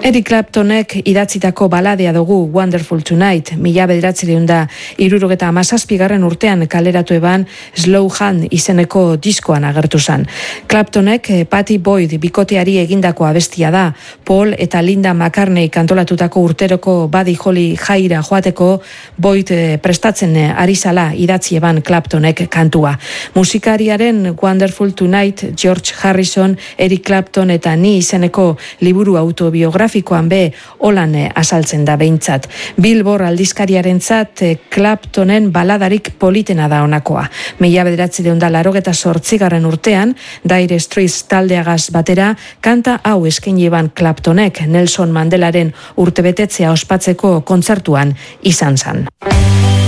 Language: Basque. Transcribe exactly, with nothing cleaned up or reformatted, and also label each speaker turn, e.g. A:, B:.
A: Eric Claptonek idatzitako baladea dugu Wonderful Tonight, mila bederatziehun eta hirurogeta hamazazpigarren urtean kaleratu eban Slow Hand izeneko diskoan agertu zen. Claptonek Patty Boyd bikoteari egindako abestia da, Paul eta Linda McCartney kantolatutako urteroko Buddy Holly jaira joateko Boyd prestatzen ari zala idatzi eban Claptonek kantua. Musikariaren Wonderful Tonight, George Harrison, Eric Clapton eta ni izeneko liburu autobiografikoan be holan azaltzen da behintzat. Billboard aldizkariarentzat Claptonen baladarik politena da honakoa. Mila bederatziehun eta laurogeita zortzigarren urtean, Dire Straits taldeagaz batera, kanta hau eskaini eban Claptonek Nelson Mandelaren urtebetetzea ospatzeko kontzertuan izan zen.